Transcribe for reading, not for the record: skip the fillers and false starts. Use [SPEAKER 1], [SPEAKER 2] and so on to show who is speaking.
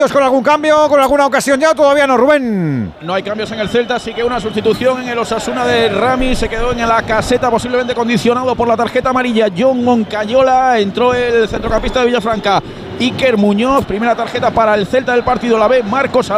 [SPEAKER 1] ¿Con algún cambio, con alguna ocasión ya? Todavía no, Rubén.
[SPEAKER 2] No hay cambios en el Celta, así que una sustitución en el Osasuna de Rami. Se quedó en la caseta, posiblemente condicionado por la tarjeta amarilla. John Moncayola. Entró el centrocampista de Villafranca, Iker Muñoz. Primera tarjeta para el Celta del partido. La ve Marcos Alonso.